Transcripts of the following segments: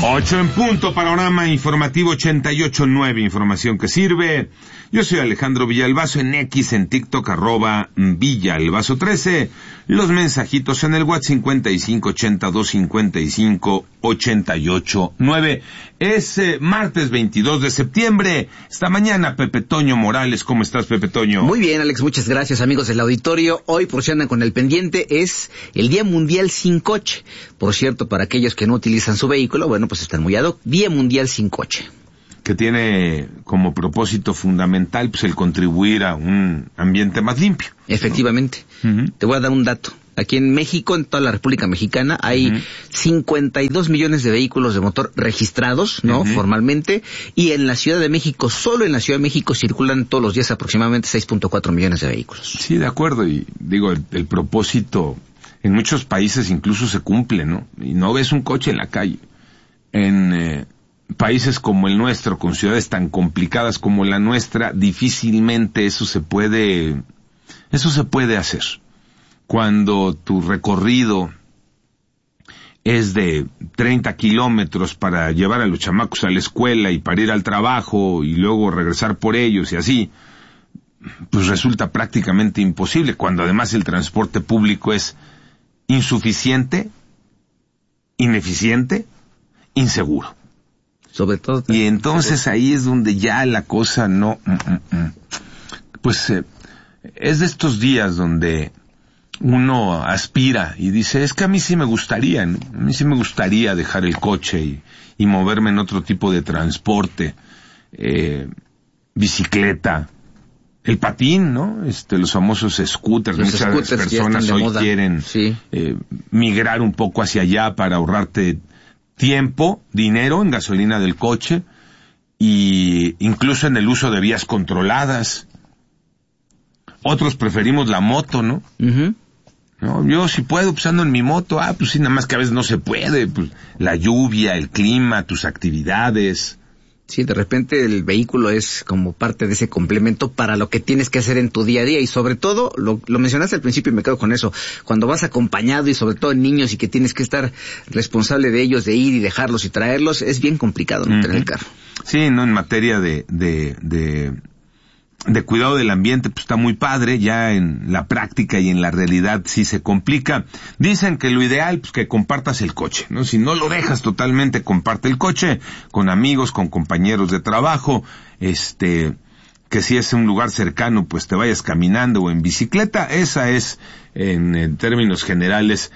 8 en punto, panorama informativo 88.9, información que sirve. Yo soy Alejandro Villalbazo, en X, en TikTok, @Villalbazo13. Los mensajitos en el WhatsApp 55825588.9. Es martes 22 de septiembre. Esta mañana, Pepe Toño Morales. ¿Cómo estás, Pepe Toño? Muy bien, Alex, muchas gracias, amigos del auditorio. Hoy, por si andan con el pendiente, es el Día Mundial Sin Coche. Por cierto, para aquellos que no utilizan su vehículo, bueno, pues están muy ad hoc. Día Mundial Sin Coche. Que tiene como propósito fundamental pues el contribuir a un ambiente más limpio. Efectivamente. Uh-huh. Te voy a dar un dato. Aquí en México, en toda la República Mexicana, hay 52 millones de vehículos de motor registrados, ¿no? Formalmente. Y en la Ciudad de México, solo en la Ciudad de México, circulan todos los días aproximadamente 6.4 millones de vehículos. Sí, de acuerdo. Y digo, el propósito en muchos países incluso se cumple, ¿no? Y no ves un coche en la calle. En países como el nuestro, con ciudades tan complicadas como la nuestra, difícilmente eso se puede hacer. Cuando tu recorrido es de 30 kilómetros para llevar a los chamacos a la escuela y para ir al trabajo y luego regresar por ellos y así, pues resulta prácticamente imposible, cuando además el transporte público es insuficiente, ineficiente, inseguro. Sobre todo. Y entonces ahí es donde ya la cosa no... Pues es de estos días donde uno aspira y dice, es que a mí sí me gustaría, ¿no? A mí sí me gustaría dejar el coche y moverme en otro tipo de transporte, bicicleta, el patín, ¿no? Los famosos scooters. Muchas personas hoy quieren migrar un poco hacia allá para ahorrarte tiempo, dinero en gasolina del coche, y incluso en el uso de vías controladas. Otros preferimos la moto, ¿no? Uh-huh. No, yo si puedo, pues ando en mi moto. Pues sí, nada más que a veces no se puede, pues la lluvia, el clima, tus actividades. Sí, de repente el vehículo es como parte de ese complemento para lo que tienes que hacer en tu día a día, y sobre todo, lo mencionaste al principio y me quedo con eso, cuando vas acompañado y sobre todo en niños y que tienes que estar responsable de ellos, de ir y dejarlos y traerlos, es bien complicado no tener el carro. Sí, no, en materia de cuidado del ambiente, pues está muy padre, ya en la práctica y en la realidad sí se complica. Dicen que lo ideal, pues que compartas el coche, ¿no? Si no lo dejas totalmente, comparte el coche con amigos, con compañeros de trabajo, que si es un lugar cercano, pues te vayas caminando o en bicicleta. Esa es, en términos generales,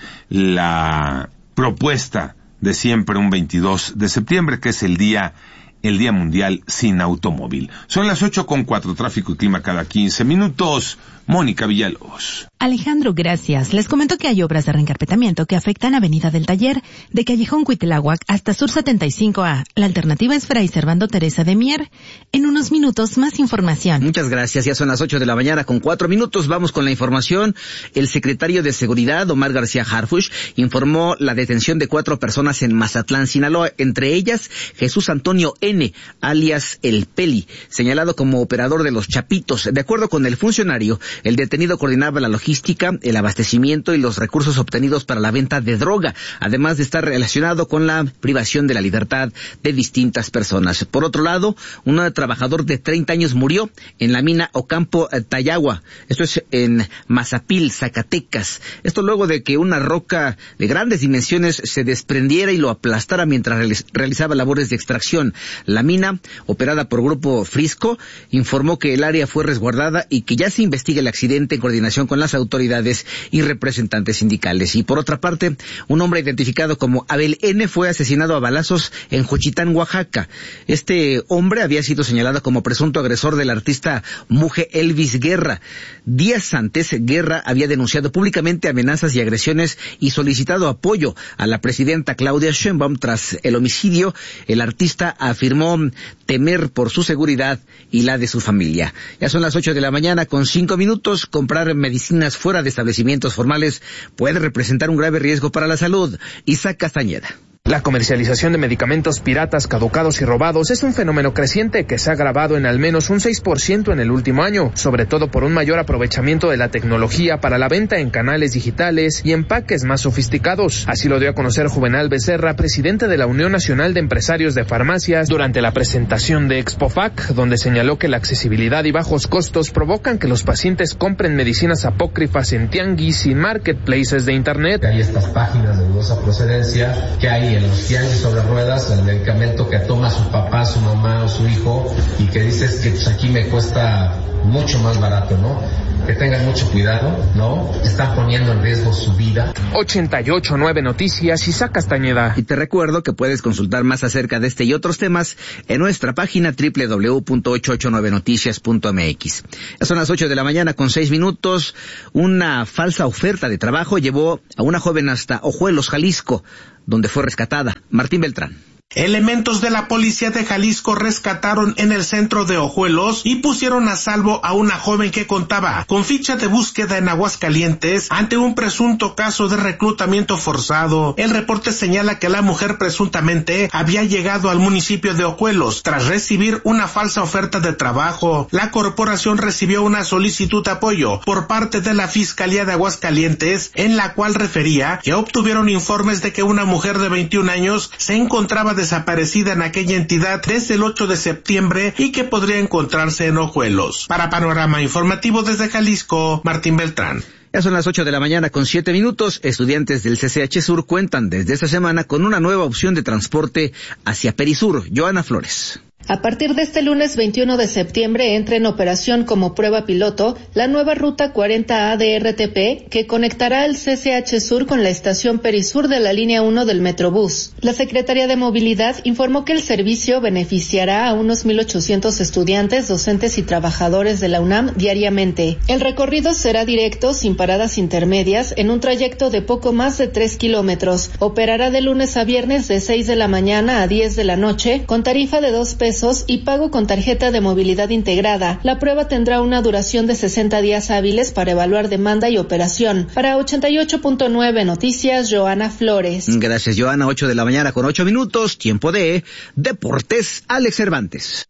la propuesta de siempre un 22 de septiembre, que es el Día Mundial Sin Automóvil. Son las 8:04, tráfico y clima cada 15 minutos. Mónica Villalobos. Alejandro, gracias. Les comento que hay obras de reencarpetamiento que afectan Avenida del Taller, de Callejón Cuitláhuac hasta Sur 75A. La alternativa es Fray Servando Teresa de Mier. En unos minutos, más información. Muchas gracias. Ya son las 8 de la mañana con 4 minutos. Vamos con la información. El secretario de Seguridad, Omar García Harfuch, informó la detención de 4 personas en Mazatlán, Sinaloa. Entre ellas, Jesús Antonio N., alias El Peli, señalado como operador de los Chapitos. De acuerdo con el funcionario, el detenido coordinaba la logística, el abastecimiento y los recursos obtenidos para la venta de droga, además de estar relacionado con la privación de la libertad de distintas personas. Por otro lado, un trabajador de 30 años murió en la mina Ocampo Tayagua. Esto es en Mazapil, Zacatecas. Esto luego de que una roca de grandes dimensiones se desprendiera y lo aplastara mientras realizaba labores de extracción. La mina, operada por Grupo Frisco, informó que el área fue resguardada y que ya se investiga el accidente en coordinación con las autoridades y representantes sindicales. Y por otra parte, un hombre identificado como Abel N. fue asesinado a balazos en Juchitán, Oaxaca. Este hombre había sido señalado como presunto agresor del artista Muge Elvis Guerra. Días antes, Guerra había denunciado públicamente amenazas y agresiones y solicitado apoyo a la presidenta Claudia Sheinbaum. Tras el homicidio, el artista afirmó temer por su seguridad y la de su familia. Ya son las 8 de la mañana con 5 minutos. Comprar medicinas fuera de establecimientos formales puede representar un grave riesgo para la salud. Isaac Castañeda. La comercialización de medicamentos piratas, caducados y robados es un fenómeno creciente que se ha agravado en al menos un 6% en el último año, sobre todo por un mayor aprovechamiento de la tecnología para la venta en canales digitales y empaques más sofisticados. Así lo dio a conocer Juvenal Becerra, presidente de la Unión Nacional de Empresarios de Farmacias, durante la presentación de Expofac, donde señaló que la accesibilidad y bajos costos provocan que los pacientes compren medicinas apócrifas en tianguis y marketplaces de internet. Hay estas páginas de dudosa procedencia que hay en los tianguis sobre ruedas, el medicamento que toma su papá, su mamá o su hijo y que dices que pues aquí me cuesta mucho más barato, ¿no? Que tengan mucho cuidado, ¿no? Están poniendo en riesgo su vida. 88.9 Noticias, Isaac Castañeda. Y te recuerdo que puedes consultar más acerca de este y otros temas en nuestra página www.889noticias.mx. Son las 8 de la mañana con 6 minutos. Una falsa oferta de trabajo llevó a una joven hasta Ojuelos, Jalisco, donde fue rescatada. Martín Beltrán. Elementos de la policía de Jalisco rescataron en el centro de Ojuelos y pusieron a salvo a una joven que contaba con ficha de búsqueda en Aguascalientes ante un presunto caso de reclutamiento forzado. El reporte señala que la mujer presuntamente había llegado al municipio de Ojuelos tras recibir una falsa oferta de trabajo. La corporación recibió una solicitud de apoyo por parte de la Fiscalía de Aguascalientes, en la cual refería que obtuvieron informes de que una mujer de 21 años se encontraba desaparecida en aquella entidad desde el 8 de septiembre y que podría encontrarse en Ojuelos. Para Panorama Informativo desde Jalisco, Martín Beltrán. Ya son las 8 de la mañana con 7 minutos. Estudiantes del CCH Sur cuentan desde esta semana con una nueva opción de transporte hacia Perisur. Joana Flores. A partir de este lunes 21 de septiembre entra en operación como prueba piloto la nueva ruta 40A de RTP que conectará el CCH Sur con la estación Perisur de la línea 1 del Metrobús. La Secretaría de Movilidad informó que el servicio beneficiará a unos 1,800 estudiantes, docentes y trabajadores de la UNAM diariamente. El recorrido será directo, sin paradas intermedias, en un trayecto de poco más de 3 kilómetros. Operará de lunes a viernes de 6 de la mañana a 10 de la noche, con tarifa de 2 pesos y pago con tarjeta de movilidad integrada. La prueba tendrá una duración de 60 días hábiles para evaluar demanda y operación. Para 88.9 Noticias, Joana Flores. Gracias, Joana. 8 de la mañana con 8 minutos. Tiempo de Deportes. Alex Cervantes.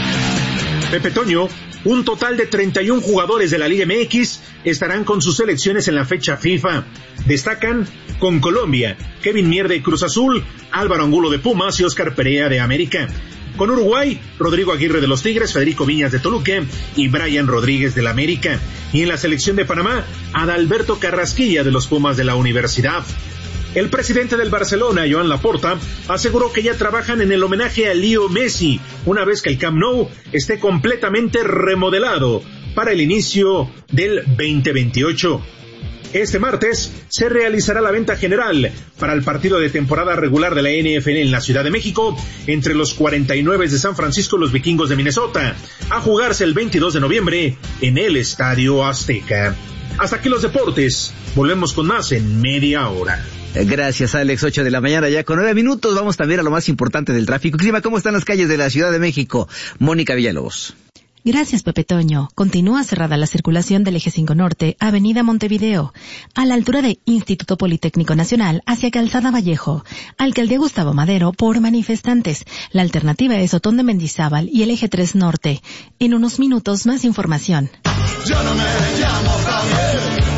Pepe Toño, un total de 31 jugadores de la Liga MX estarán con sus selecciones en la fecha FIFA. Destacan con Colombia, Kevin Mier de Cruz Azul, Álvaro Angulo de Pumas y Óscar Perea de América. Con Uruguay, Rodrigo Aguirre de los Tigres, Federico Viñas de Toluca y Brian Rodríguez del América. Y en la selección de Panamá, Adalberto Carrasquilla de los Pumas de la Universidad. El presidente del Barcelona, Joan Laporta, aseguró que ya trabajan en el homenaje a Leo Messi, una vez que el Camp Nou esté completamente remodelado para el inicio del 2028. Este martes se realizará la venta general para el partido de temporada regular de la NFL en la Ciudad de México entre los 49 de San Francisco y los Vikingos de Minnesota, a jugarse el 22 de noviembre en el Estadio Azteca. Hasta aquí los deportes. Volvemos con más en media hora. Gracias, Alex. 8 de la mañana ya con 9 minutos. Vamos también a lo más importante del tráfico. Clima, ¿cómo están las calles de la Ciudad de México? Mónica Villalobos. Gracias, Pepe Toño. Continúa cerrada la circulación del Eje 5 Norte, Avenida Montevideo, a la altura de Instituto Politécnico Nacional, hacia Calzada Vallejo, Alcaldía Gustavo Madero, por manifestantes. La alternativa es Otón de Mendizábal y el Eje 3 Norte. En unos minutos, más información. Yo no me llamo Javier.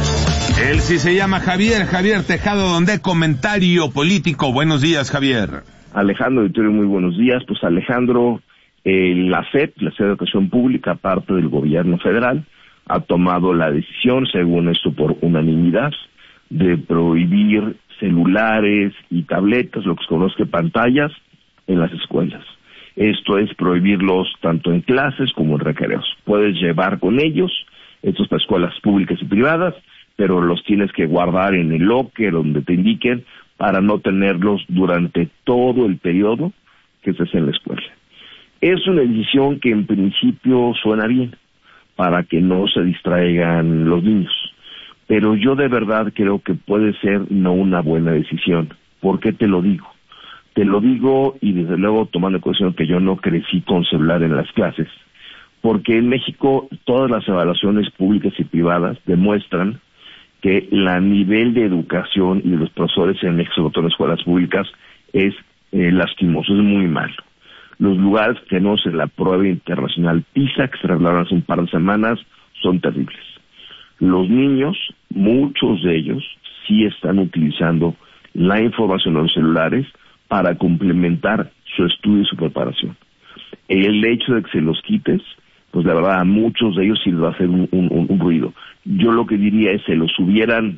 Él sí se llama Javier Tejado, donde comentario político. Buenos días, Javier. Alejandro Auditorio, muy buenos días. Pues Alejandro, la SEP, la Secretaría de Educación Pública, parte del gobierno federal, ha tomado la decisión, según esto por unanimidad, de prohibir celulares y tabletas, lo que se conoce pantallas, en las escuelas. Esto es prohibirlos tanto en clases como en recreos. Puedes llevar con ellos, estos para escuelas públicas y privadas, pero los tienes que guardar en el locker donde te indiquen para no tenerlos durante todo el periodo que estés en la escuela. Es una decisión que en principio suena bien, para que no se distraigan los niños, pero yo de verdad creo que puede ser no una buena decisión. ¿Por qué te lo digo? Te lo digo y desde luego tomando en consideración que yo no crecí con celular en las clases, porque en México todas las evaluaciones públicas y privadas demuestran que el nivel de educación y de los profesores en México, sobre todo en escuelas públicas, es lastimoso, es muy malo. Los lugares que no se la prueba internacional PISA, que se revelaron hace un par de semanas, son terribles. Los niños, muchos de ellos, sí están utilizando la información de los celulares para complementar su estudio y su preparación. El hecho de que se los quites, pues la verdad a muchos de ellos sí les va a hacer un ruido. Yo lo que diría es, se los hubieran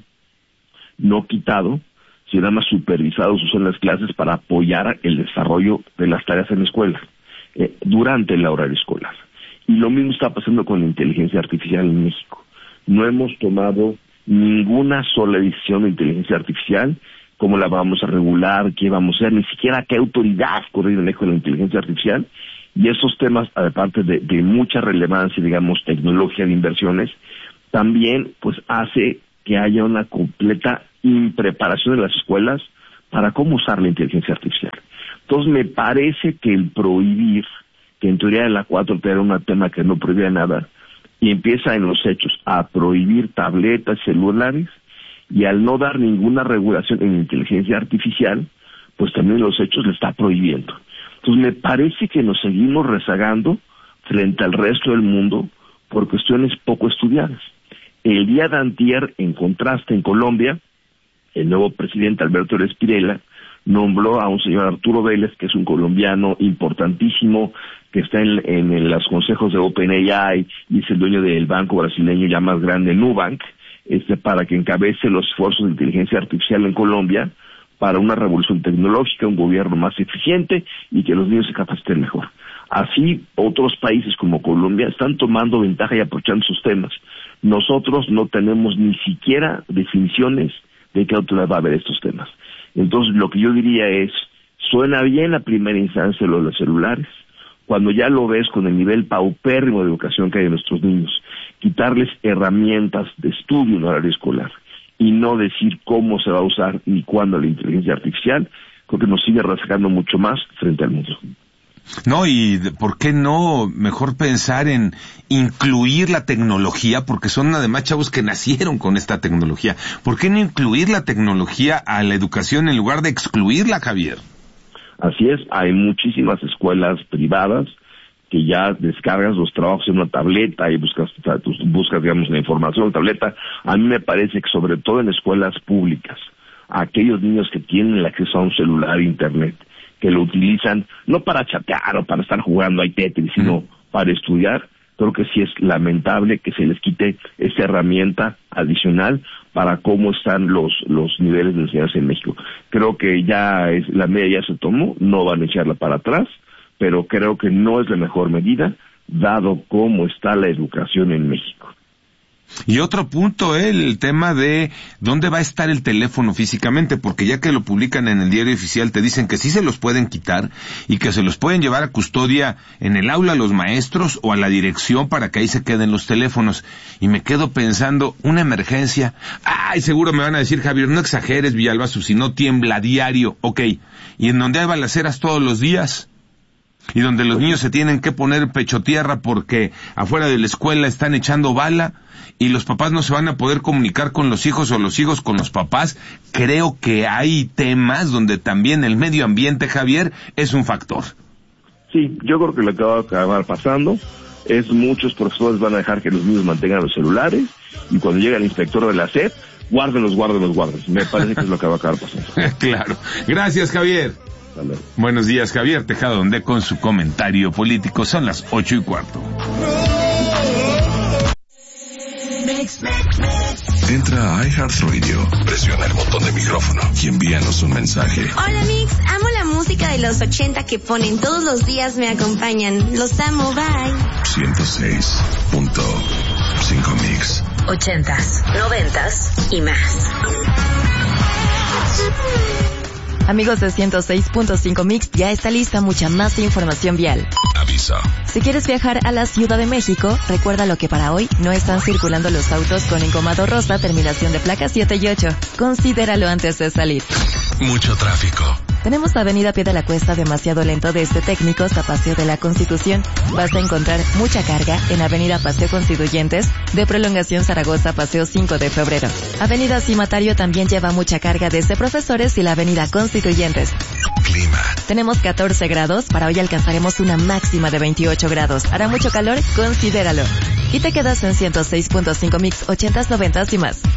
no quitado, si nada más supervisados en las clases para apoyar el desarrollo de las tareas en la escuela, durante el horario escolar. Y lo mismo está pasando con la inteligencia artificial en México. No hemos tomado ninguna sola decisión de inteligencia artificial, cómo la vamos a regular, qué vamos a hacer, ni siquiera qué autoridad corre en con la inteligencia artificial. Y esos temas, aparte de mucha relevancia, digamos, tecnología de inversiones, también pues hace que haya una completa impreparación de las escuelas para cómo usar la inteligencia artificial. Entonces me parece que el prohibir, que en teoría de la 4T era un tema que no prohibía nada, y empieza en los hechos a prohibir tabletas, celulares, y al no dar ninguna regulación en inteligencia artificial, pues también los hechos le está prohibiendo. Entonces me parece que nos seguimos rezagando frente al resto del mundo por cuestiones poco estudiadas. El día de antier, en contraste, en Colombia, el nuevo presidente Alberto Espirela nombró a un señor Arturo Vélez, que es un colombiano importantísimo, que está en los consejos de OpenAI y es el dueño del banco brasileño ya más grande, Nubank, para que encabece los esfuerzos de inteligencia artificial en Colombia para una revolución tecnológica, un gobierno más eficiente y que los niños se capaciten mejor. Así, otros países como Colombia están tomando ventaja y aprovechando sus temas. Nosotros no tenemos ni siquiera definiciones de qué autoridad va a haber estos temas. Entonces, lo que yo diría es, suena bien a primera instancia lo de los celulares, cuando ya lo ves con el nivel paupérrimo de educación que hay en nuestros niños, quitarles herramientas de estudio en horario escolar y no decir cómo se va a usar ni cuándo la inteligencia artificial, creo que nos sigue rasgando mucho más frente al mundo. No, y ¿por qué no mejor pensar en incluir la tecnología? Porque son además chavos que nacieron con esta tecnología. ¿Por qué no incluir la tecnología a la educación en lugar de excluirla, Javier? Así es, hay muchísimas escuelas privadas que ya descargas los trabajos en una tableta y buscas digamos, la información en la tableta. A mí me parece que sobre todo en escuelas públicas, aquellos niños que tienen el acceso a un celular e internet, que lo utilizan no para chatear o para estar jugando a Tetris, sino para estudiar, creo que sí es lamentable que se les quite esta herramienta adicional para cómo están los niveles de enseñanza en México. Creo que la medida ya se tomó, no van a echarla para atrás, pero creo que no es la mejor medida, dado cómo está la educación en México. Y otro punto, el tema de dónde va a estar el teléfono físicamente, porque ya que lo publican en el diario oficial te dicen que sí se los pueden quitar y que se los pueden llevar a custodia en el aula a los maestros o a la dirección para que ahí se queden los teléfonos. Y me quedo pensando, una emergencia, seguro me van a decir, Javier, no exageres, Villalbazo, si no tiembla diario, y en donde hay balaceras todos los días, y donde los niños se tienen que poner pecho tierra porque afuera de la escuela están echando bala y los papás no se van a poder comunicar con los hijos o los hijos con los papás. Creo que hay temas donde también el medio ambiente, Javier, es un factor. Sí, yo creo que lo que va a acabar pasando es muchos profesores van a dejar que los niños mantengan los celulares y cuando llegue el inspector de la SEP, guárdenlos. Me parece que es lo que va a acabar pasando. Claro. Gracias, Javier. Buenos días, Javier Tejada Donde con su comentario político. Son las 8:15. Entra a iHeartRadio, presiona el botón de micrófono y envíanos un mensaje. Hola Mix, amo la música de los 80 que ponen todos los días, me acompañan. Los amo, bye. 106.5 Mix. 80s, 90s y más. Amigos de 106.5 Mix, ya está lista mucha más información vial. Aviso. Si quieres viajar a la Ciudad de México, recuerda lo que para hoy no están circulando los autos con encomado rosa, terminación de placas 7 y 8. Considéralo antes de salir. Mucho tráfico. Tenemos Avenida Pie de la Cuesta demasiado lento desde Técnico hasta Paseo de la Constitución. Vas a encontrar mucha carga en Avenida Paseo Constituyentes, de Prolongación Zaragoza, Paseo 5 de Febrero. Avenida Cimatario también lleva mucha carga desde Profesores y la Avenida Constituyentes. clima. Tenemos 14 grados, para hoy alcanzaremos una máxima de 28 grados. ¿Hará mucho calor? Considéralo. Y te quedas en 106.5 Mix, 80s, 90s y más.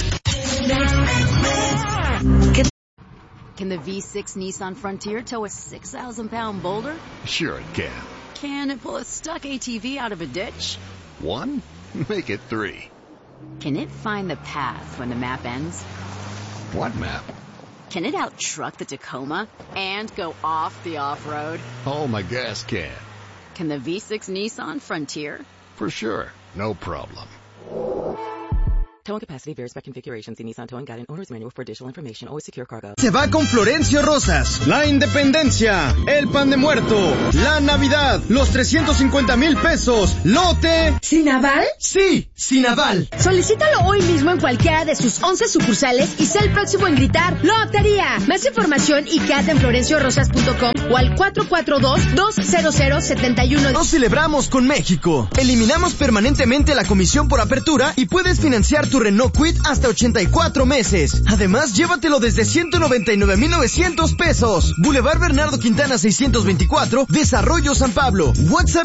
Can the V6 Nissan Frontier tow a 6,000-pound boulder? Sure it can. Can it pull a stuck ATV out of a ditch? 1? Make it 3. Can it find the path when the map ends? What map? Can it out-truck the Tacoma and go off the off-road? Oh, my gas can. Can the V6 Nissan Frontier? For sure. No problem. Towing capacity varies by configuration. See Nissan Towing Guide and Owner's Manual for additional information. Always secure cargo. Se va con Florencio Rosas, la independencia, el pan de muerto, la Navidad, los 350,000 pesos, lote... ¿Sin aval? Sí, sin aval. Solicítalo hoy mismo en cualquiera de sus 11 sucursales y sé el próximo en gritar ¡Lotería! Más información y quédate en florenciorosas.com o al 442-200-71. Nos celebramos con México. Eliminamos permanentemente la comisión por apertura y puedes financiar tu Renault Kwid hasta 84 meses. Además, llévatelo desde 199,900 pesos. Boulevard Bernardo Quintana 624, Desarrollo San Pablo. WhatsApp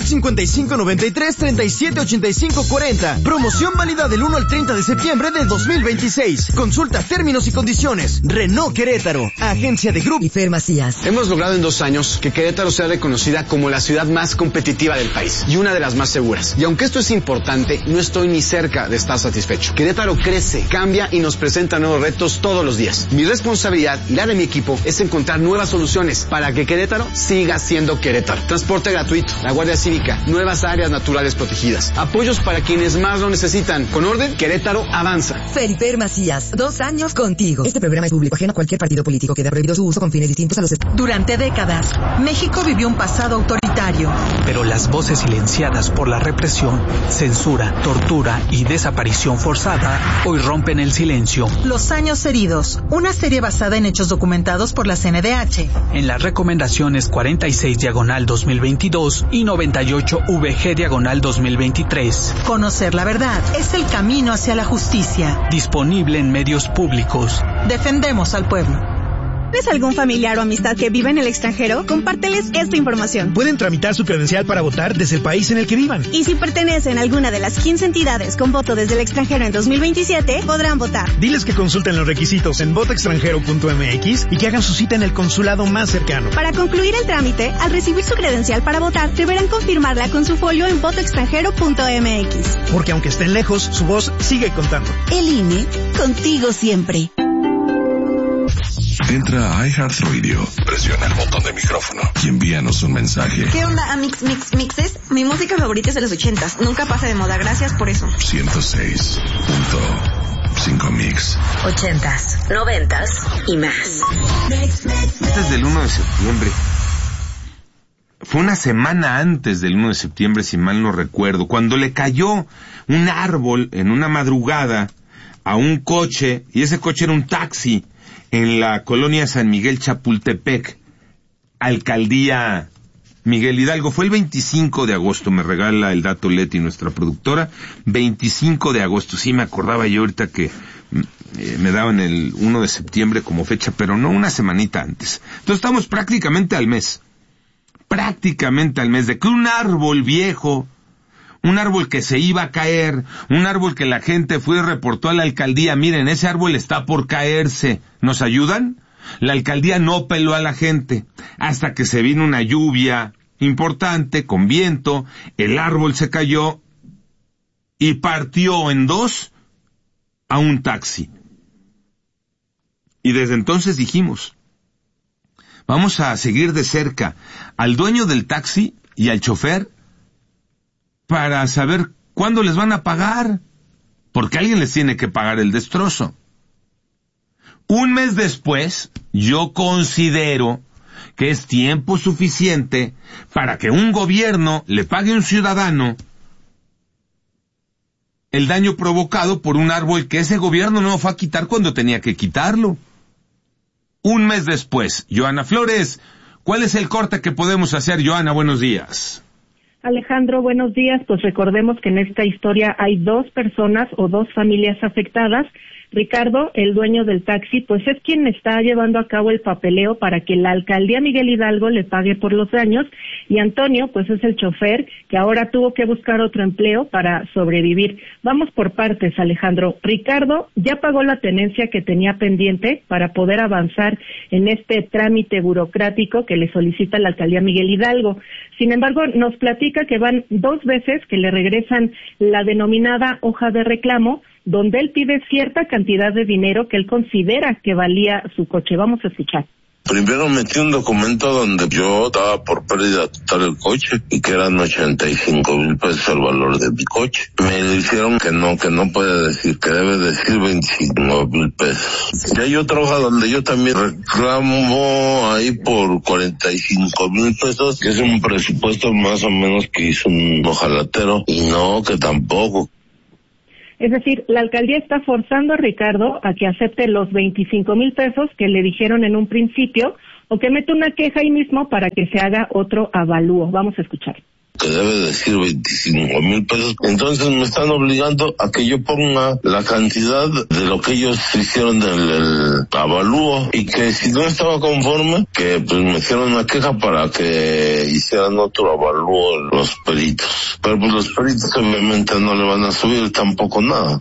5593-378540. Promoción válida del 1 al 30 de septiembre del 2026. Consulta términos y condiciones. Renault Querétaro, agencia de Grupo Ifer Macías. Hemos logrado en 2 años que Querétaro sea reconocida como la ciudad más competitiva del país y una de las más seguras. Y aunque esto es importante, no estoy ni cerca de estar satisfecho. Querétaro crece, cambia y nos presenta nuevos retos todos los días. Mi responsabilidad y la de mi equipo es encontrar nuevas soluciones para que Querétaro siga siendo Querétaro. Transporte gratuito, la Guardia Cívica, nuevas áreas naturales protegidas, apoyos para quienes más lo necesitan. Con orden, Querétaro avanza. Felipe Macías, 2 años contigo. Este programa es público ajeno a cualquier partido político. Queda prohibido su uso con fines distintos a los... Durante décadas, México vivió un pasado autoritario. Pero las voces silenciadas por la represión, censura, tortura y desaparición forzada hoy rompen el silencio. Los años heridos, una serie basada en hechos documentados por la CNDH. En las recomendaciones 46/2022 y 98/VG/2023. Conocer la verdad es el camino hacia la justicia. Disponible en medios públicos. Defendemos al pueblo. ¿Tienes algún familiar o amistad que vive en el extranjero? Compárteles esta información. Pueden tramitar su credencial para votar desde el país en el que vivan. Y si pertenecen a alguna de las 15 entidades con voto desde el extranjero en 2027, podrán votar. Diles que consulten los requisitos en votoextranjero.mx y que hagan su cita en el consulado más cercano. Para concluir el trámite, al recibir su credencial para votar, deberán confirmarla con su folio en votoextranjero.mx. Porque aunque estén lejos, su voz sigue contando. El INE, contigo siempre. Entra a iHeartRadio, presiona el botón de micrófono y envíanos un mensaje. ¿Qué onda, mixes? Mi música favorita es de los 80s. Nunca pasa de moda. Gracias por eso. 106.5 Mix. 80s, 90s y más. Antes del 1 de septiembre. Fue una semana antes del 1 de septiembre, si mal no recuerdo, cuando le cayó un árbol en una madrugada a un coche, y ese coche era un taxi, en la colonia San Miguel Chapultepec, alcaldía Miguel Hidalgo. Fue el 25 de agosto, me regala el dato Leti, nuestra productora, 25 de agosto, sí me acordaba yo ahorita que me daban el 1 de septiembre como fecha, pero no, una semanita antes. Entonces estamos prácticamente al mes de que un árbol viejo, un árbol que se iba a caer, un árbol que la gente fue y reportó a la alcaldía, miren, ese árbol está por caerse, ¿nos ayudan? La alcaldía no peló a la gente, hasta que se vino una lluvia importante, con viento, el árbol se cayó y partió en 2 a un taxi. Y desde entonces dijimos, vamos a seguir de cerca al dueño del taxi y al chofer, para saber cuándo les van a pagar, porque alguien les tiene que pagar el destrozo. Un mes después, yo considero que es tiempo suficiente para que un gobierno le pague a un ciudadano el daño provocado por un árbol que ese gobierno no fue a quitar cuando tenía que quitarlo. Un mes después, Joana Flores, ¿cuál es el corte que podemos hacer, Joana? Buenos días. Alejandro, buenos días. Pues recordemos que en esta historia hay 2 personas o 2 familias afectadas. Ricardo, el dueño del taxi, pues es quien está llevando a cabo el papeleo para que la alcaldía Miguel Hidalgo le pague por los daños, y Antonio, pues es el chofer que ahora tuvo que buscar otro empleo para sobrevivir. Vamos por partes, Alejandro. Ricardo ya pagó la tenencia que tenía pendiente para poder avanzar en este trámite burocrático que le solicita la alcaldía Miguel Hidalgo. Sin embargo, nos platica que van 2 veces que le regresan la denominada hoja de reclamo, donde él pide cierta cantidad de dinero que él considera que valía su coche. Vamos a escuchar. Primero metí un documento donde yo daba por pérdida total el coche y que eran 85,000 pesos el valor de mi coche. Me dijeron que no puede decir, que debe decir 25,000 pesos. Y hay otra hoja donde yo también reclamo ahí por 45,000 pesos, que es un presupuesto más o menos que hizo un ojalatero, y no, que tampoco. Es decir, la alcaldía está forzando a Ricardo a que acepte los 25,000 pesos que le dijeron en un principio, o que mete una queja ahí mismo para que se haga otro avalúo. Vamos a escuchar. Que debe decir 25,000 pesos. Entonces me están obligando a que yo ponga la cantidad de lo que ellos hicieron del avalúo, y que si no estaba conforme, que pues me hicieron una queja para que hicieran otro avalúo los peritos. Pero pues los peritos obviamente no le van a subir tampoco nada.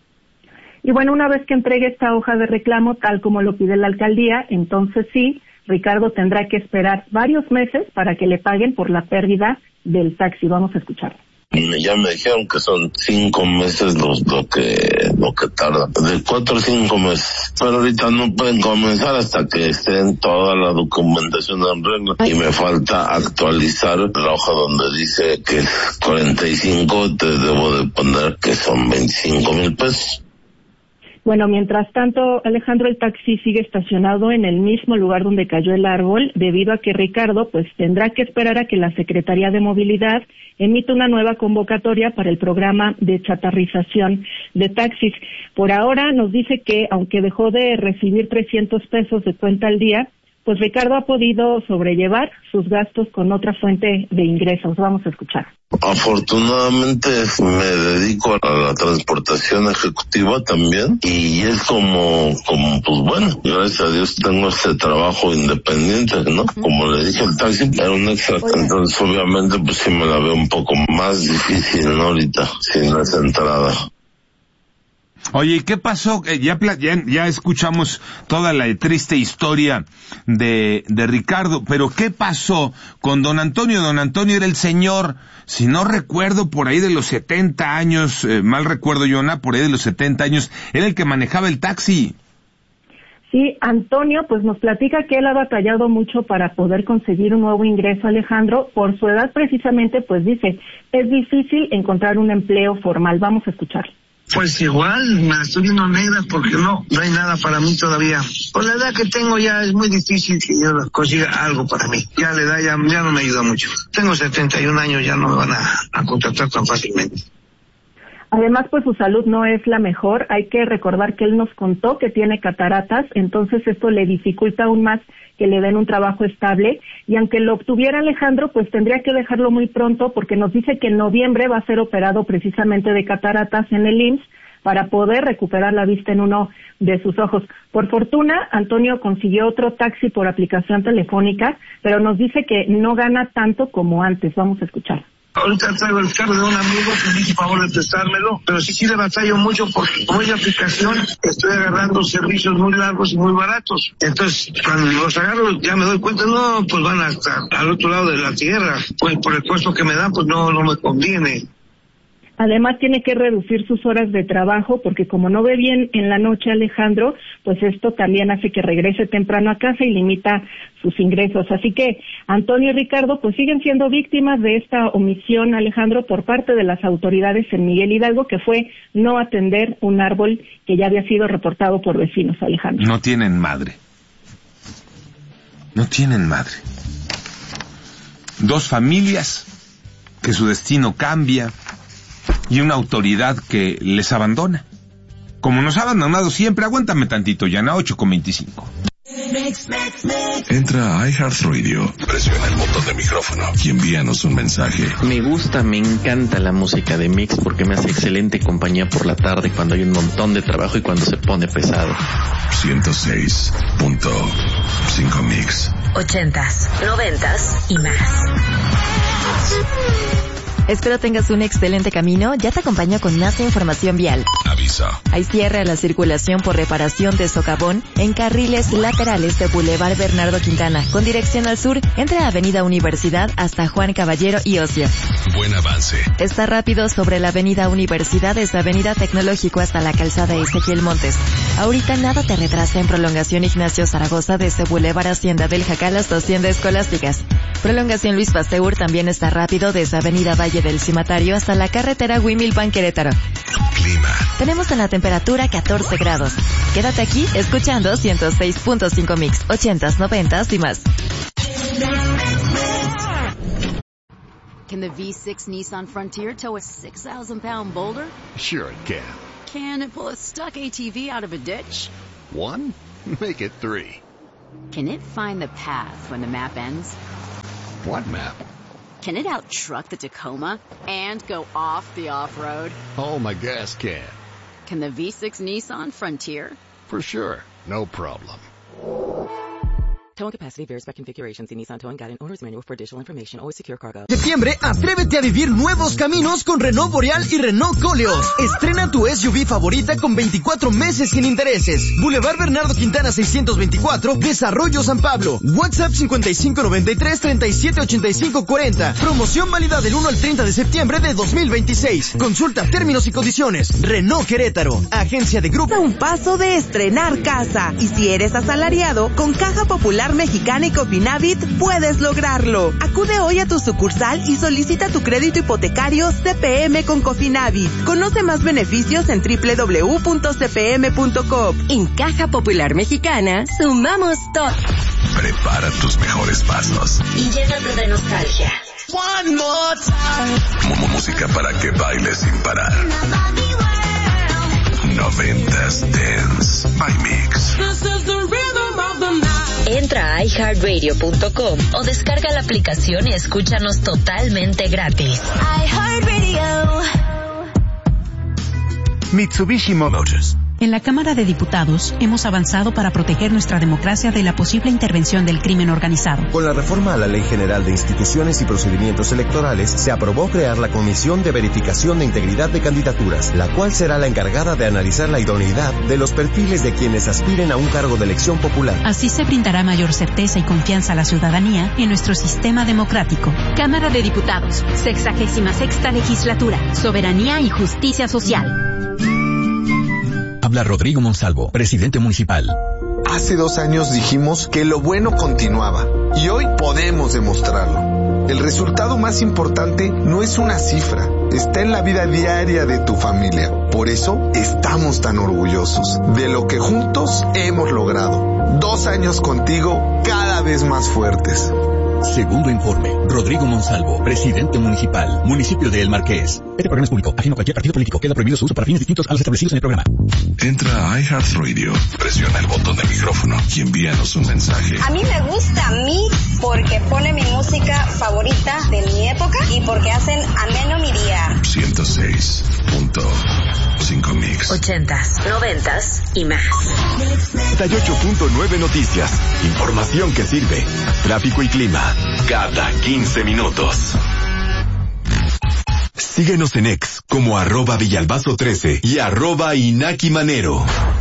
Y bueno, una vez que entregue esta hoja de reclamo, tal como lo pide la alcaldía, entonces sí, Ricardo tendrá que esperar varios meses para que le paguen por la pérdida del taxi. Vamos a escuchar. Ya me dijeron que son 5 meses lo que tarda, de 4 o 5 meses. Pero ahorita no pueden comenzar hasta que estén toda la documentación en regla. Y me falta actualizar la hoja donde dice que 45, te debo de poner que son 25,000 pesos. Bueno, mientras tanto, Alejandro, el taxi sigue estacionado en el mismo lugar donde cayó el árbol, debido a que Ricardo pues tendrá que esperar a que la Secretaría de Movilidad emita una nueva convocatoria para el programa de chatarrización de taxis. Por ahora nos dice que, aunque dejó de recibir 300 pesos de cuenta al día, pues Ricardo ha podido sobrellevar sus gastos con otra fuente de ingresos. Vamos a escuchar. Afortunadamente me dedico a la transportación ejecutiva también, y es como pues bueno, gracias a Dios tengo este trabajo independiente, ¿no? Como le dije, el taxi era un extra, entonces obviamente pues sí me la veo un poco más difícil, ¿no? Ahorita, sin esa entrada. Oye, ¿y qué pasó? Ya escuchamos toda la triste historia de Ricardo, pero ¿qué pasó con don Antonio? Don Antonio era el señor, si no recuerdo, por ahí de los 70 años, mal recuerdo yo, por ahí de los 70 años, era el que manejaba el taxi. Sí, Antonio, pues nos platica que él ha batallado mucho para poder conseguir un nuevo ingreso, Alejandro. Por su edad precisamente, pues dice, es difícil encontrar un empleo formal. Vamos a escuchar. Pues igual, me la estoy viendo negra porque no hay nada para mí todavía. Por la edad que tengo ya es muy difícil que yo consiga algo para mí. Ya la edad ya no me ayuda mucho. Tengo 71 años, ya no me van a contratar tan fácilmente. Además, pues su salud no es la mejor. Hay que recordar que él nos contó que tiene cataratas, entonces esto le dificulta aún más que le den un trabajo estable. Y aunque lo obtuviera Alejandro, pues tendría que dejarlo muy pronto, porque nos dice que en noviembre va a ser operado precisamente de cataratas en el IMSS para poder recuperar la vista en uno de sus ojos. Por fortuna, Antonio consiguió otro taxi por aplicación telefónica, pero nos dice que no gana tanto como antes. Vamos a escuchar. Ahorita traigo el carro de un amigo que me hizo favor de prestármelo, pero sí le batallo mucho porque como es la aplicación, estoy agarrando servicios muy largos y muy baratos. Entonces, cuando los agarro, ya me doy cuenta, no, pues van hasta al otro lado de la tierra. Pues por el puesto que me dan, pues no me conviene. Además tiene que reducir sus horas de trabajo porque como no ve bien en la noche, Alejandro, pues esto también hace que regrese temprano a casa y limita sus ingresos. Así que Antonio y Ricardo pues siguen siendo víctimas de esta omisión, Alejandro, por parte de las autoridades en Miguel Hidalgo, que fue no atender un árbol que ya había sido reportado por vecinos, Alejandro. No tienen madre. No tienen madre. 2 familias que su destino cambia y una autoridad que les abandona. Como nos ha abandonado siempre. Aguántame tantito, Yana, 8:25. Entra a iHeartRadio, presiona el botón de micrófono y envíanos un mensaje. Me encanta la música de Mix porque me hace excelente compañía por la tarde cuando hay un montón de trabajo y cuando se pone pesado. 106.5 Mix. 80s, 90s y más. Espero tengas un excelente camino. Ya te acompaño con más información vial. Aviso. Hay cierre a la circulación por reparación de socavón en carriles laterales de Boulevard Bernardo Quintana, con dirección al sur, entre Avenida Universidad hasta Juan Caballero y Ocio. Buen avance. Está rápido sobre la Avenida Universidad desde Avenida Tecnológico hasta la calzada Ezequiel Montes. Ahorita nada te retrasa en prolongación Ignacio Zaragoza desde Boulevard Hacienda del Jacal hasta Hacienda Escolásticas. Prolongación Luis Pasteur también está rápido desde Avenida Valle del Cimatario hasta la carretera Huimilpan Querétaro. Clima. Tenemos en la temperatura 14 grados. Quédate aquí escuchando 106.5 Mix, 80s, 90s y más. Can the V6 Nissan Frontier tow a 6,000-pound boulder? Sure it can. Can it pull a stuck ATV out of a ditch? 1? Make it 3. Can it find the path when the map ends? What map? Can it out-truck the Tacoma and go off the off-road? Oh, my gas can. Can the V6 Nissan Frontier? For sure. No problem. Towing capacity varies by configuration. See Nissan Towing Guide and Owner's Manual for additional information. Always secure cargo. Septiembre, atrévete a vivir nuevos caminos con Renault Boreal y Renault Koleos. Estrena tu SUV favorita con 24 meses sin intereses. Boulevard Bernardo Quintana 624, Desarrollo San Pablo. WhatsApp 5593-378540. Promoción válida del 1 al 30 de septiembre de 2026. Consulta términos y condiciones. Renault Querétaro, agencia de grupo. A un paso de estrenar casa. Y si eres asalariado, con Caja Popular Mexicana y Cofinavit puedes lograrlo. Acude hoy a tu sucursal y solicita tu crédito hipotecario CPM con Cofinavit. Conoce más beneficios en www.cpm.com. En Caja Popular Mexicana, sumamos todo. Prepara tus mejores pasos. Y llénate de nostalgia. One more time. Música para que bailes sin parar. 90s Dance by Mix. This is the rhythm of the night. Entra a iHeartRadio.com o descarga la aplicación y escúchanos totalmente gratis. iHeartRadio. Mitsubishi Motors. En la Cámara de Diputados hemos avanzado para proteger nuestra democracia de la posible intervención del crimen organizado. Con la reforma a la Ley General de Instituciones y Procedimientos Electorales, se aprobó crear la Comisión de Verificación de Integridad de Candidaturas, la cual será la encargada de analizar la idoneidad de los perfiles de quienes aspiren a un cargo de elección popular. Así se brindará mayor certeza y confianza a la ciudadanía en nuestro sistema democrático. Cámara de Diputados, 66ª Legislatura, Soberanía y Justicia Social. Habla Rodrigo Monsalvo, presidente municipal. Hace 2 años dijimos que lo bueno continuaba y hoy podemos demostrarlo. El resultado más importante no es una cifra, está en la vida diaria de tu familia. Por eso estamos tan orgullosos de lo que juntos hemos logrado. 2 años contigo, cada vez más fuertes. Segundo informe. Rodrigo Monsalvo, presidente municipal, municipio de El Marqués. Este programa es público, ajeno a cualquier partido político. Queda prohibido su uso para fines distintos a los establecidos en el programa. Entra a iHeartRadio, presiona el botón de micrófono y envíanos un mensaje. A mí me gusta Mix porque pone mi música favorita de mi época y porque hacen ameno mi día. 106.5 Mix. 80s, 90s y más. 98.9 Noticias. Información que sirve. Tráfico y clima. Cada 15 minutos. Síguenos en X como @Villalbazo13 y @Inaki Manero.